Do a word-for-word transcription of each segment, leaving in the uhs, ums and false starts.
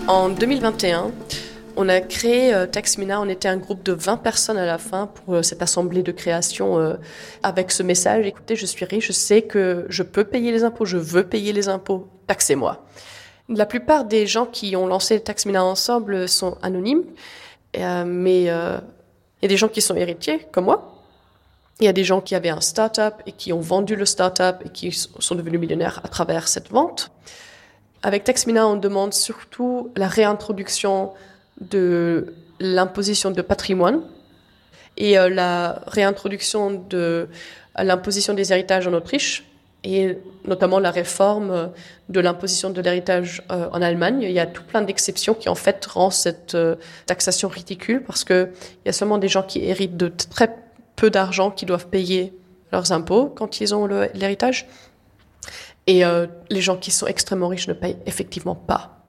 En deux mille vingt et un, on a créé euh, Taxmina. On était un groupe de vingt personnes à la fin pour euh, cette assemblée de création euh, avec ce message. Écoutez, je suis riche, je sais que je peux payer les impôts, je veux payer les impôts, taxez-moi. La plupart des gens qui ont lancé Taxmina ensemble sont anonymes, euh, mais euh, il y a des gens qui sont héritiers, comme moi. Il y a des gens qui avaient un start-up et qui ont vendu le start-up et qui sont devenus millionnaires à travers cette vente. Avec Taxmina, on demande surtout la réintroduction de l'imposition de patrimoine et euh, la réintroduction de l'imposition des héritages en Autriche et notamment la réforme de l'imposition de l'héritage euh, en Allemagne. Il y a tout plein d'exceptions qui en fait rendent cette euh, taxation ridicule parce que il y a seulement des gens qui héritent de très peu d'argent qui doivent payer leurs impôts quand ils ont le, l'héritage. Et euh, les gens qui sont extrêmement riches ne payent effectivement pas.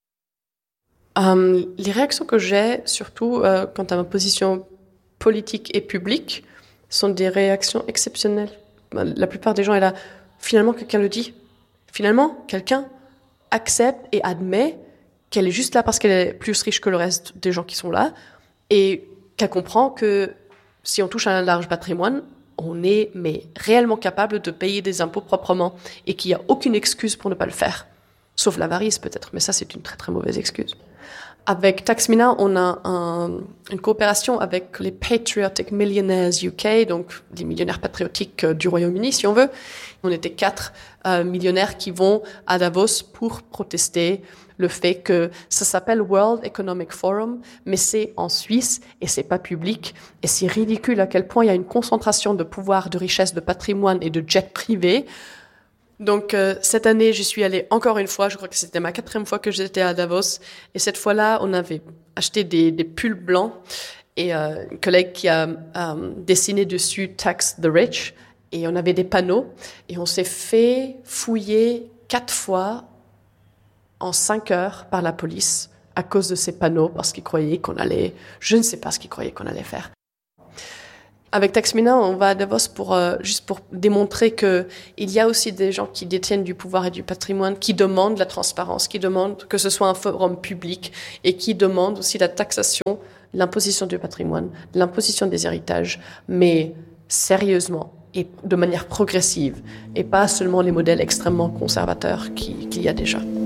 Euh, les réactions que j'ai, surtout euh, quant à ma position politique et publique, sont des réactions exceptionnelles. La plupart des gens est là, finalement quelqu'un le dit. Finalement, quelqu'un accepte et admet qu'elle est juste là parce qu'elle est plus riche que le reste des gens qui sont là et qu'elle comprend que si on touche à un large patrimoine, on est mais réellement capable de payer des impôts proprement et qu'il n'y a aucune excuse pour ne pas le faire. Sauf l'avarice peut-être, mais ça c'est une très très mauvaise excuse. Avec Taxmina, on a un, une coopération avec les Patriotic Millionaires U K, donc les millionnaires patriotiques du Royaume-Uni si on veut. On était quatre euh, millionnaires qui vont à Davos pour protester le fait que ça s'appelle World Economic Forum, mais c'est en Suisse et c'est pas public. Et c'est ridicule à quel point il y a une concentration de pouvoir, de richesse, de patrimoine et de jets privés. Donc euh, cette année, j'y suis allée encore une fois. Je crois que c'était ma quatrième fois que j'étais à Davos. Et cette fois-là, on avait acheté des, des pulls blancs et euh, une collègue qui a euh, dessiné dessus Tax the Rich. Et on avait des panneaux et on s'est fait fouiller quatre fois en cinq heures par la police à cause de ces panneaux parce qu'ils croyaient qu'on allait, je ne sais pas ce qu'ils croyaient qu'on allait faire. Avec Taxmina, on va à Davos pour euh, juste pour démontrer que il y a aussi des gens qui détiennent du pouvoir et du patrimoine, qui demandent la transparence, qui demandent que ce soit un forum public et qui demandent aussi la taxation, l'imposition du patrimoine, l'imposition des héritages, mais sérieusement et de manière progressive et pas seulement les modèles extrêmement conservateurs qui, qu'il y a déjà.